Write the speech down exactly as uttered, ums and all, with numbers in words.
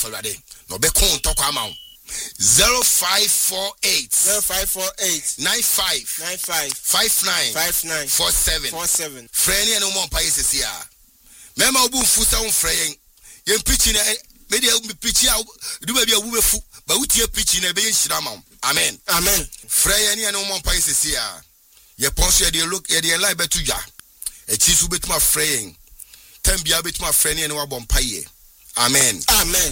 Afalade. No be kon talk amount. zero five four eight zero five four eight nine five nine five five nine five nine four seven four seven. Friend no more pay sisi ya. Mema obu fusa on friend. Yen pitching media pitching do be a wubefu ba wutie pitching na be yen shira ma. Amen. Amen. Friend no more pay sisi ya. Ye ponso ye look ye dey lie betuja. E chisu betuma friend. Tem bia betuma friend ne wa bom paye. Amen. Amen.